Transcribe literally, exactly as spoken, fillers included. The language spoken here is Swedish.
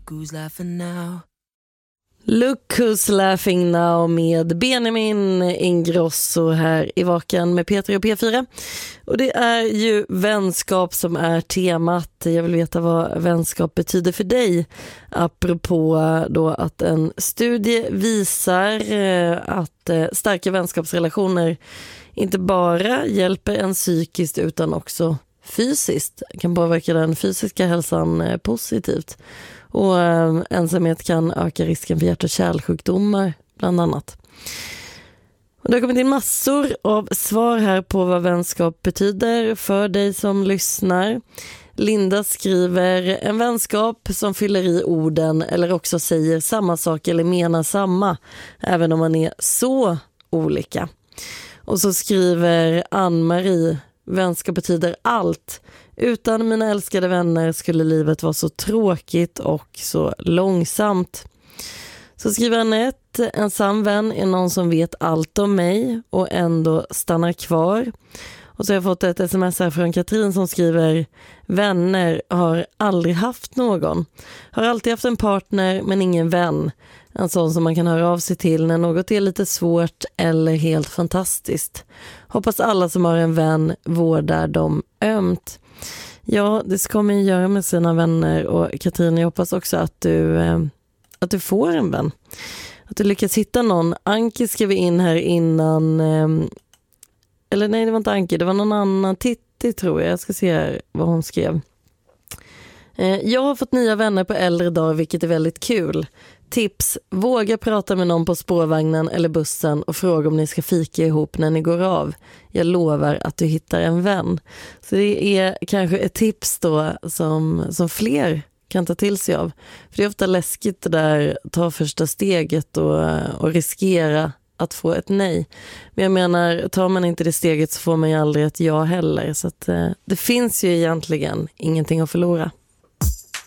who's laughing now. Look Who's Laughing Now med Benjamin Ingrosso här i Vaken med P tre och P fyra. Och det är ju vänskap som är temat. Jag vill veta vad vänskap betyder för dig. Apropå då att en studie visar att starka vänskapsrelationer inte bara hjälper en psykiskt utan också fysiskt. Kan påverka den fysiska hälsan positivt. Och äh, ensamhet kan öka risken för hjärt- och kärlsjukdomar bland annat. Och det har kommit in massor av svar här på vad vänskap betyder för dig som lyssnar. Linda skriver: en vänskap som fyller i orden eller också säger samma sak eller menar samma, även om man är så olika. Och så skriver Ann-Marie: vänskap betyder allt. Utan mina älskade vänner skulle livet vara så tråkigt och så långsamt. Så skriver Annette: en sann vän är någon som vet allt om mig och ändå stannar kvar. Och så har jag fått ett sms här från Katrin som skriver: vänner har aldrig haft någon. Har alltid haft en partner men ingen vän. En sån som man kan höra av sig till när något är lite svårt eller helt fantastiskt. Hoppas alla som har en vän vårdar dem ömt. Ja, det ska man göra med sina vänner. Och Katrin, jag hoppas också att du, eh, att du får en vän. Att du lyckas hitta någon. Anki skrev in här innan... Eh, eller nej, det var inte Anki. Det var någon annan. Titti tror jag. Jag ska se här vad hon skrev. Eh, jag har fått nya vänner på äldre dagar, vilket är väldigt kul. Tips: våga prata med någon på spårvagnen eller bussen och fråga om ni ska fika ihop när ni går av. Jag lovar att du hittar en vän. Så det är kanske ett tips då som, som fler kan ta till sig av. För det är ofta läskigt det där, ta första steget och, och riskera att få ett nej. Men jag menar, tar man inte det steget så får man ju aldrig ett ja heller. Så att, eh, det finns ju egentligen ingenting att förlora.